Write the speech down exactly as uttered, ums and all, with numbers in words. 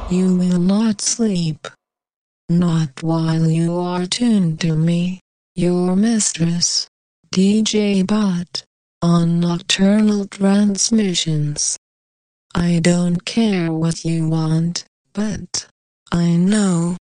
You will not sleep. Not while you are tuned to me, your mistress, D J Bot, on Nocturnal Transmissions. I don't care what you want, but I know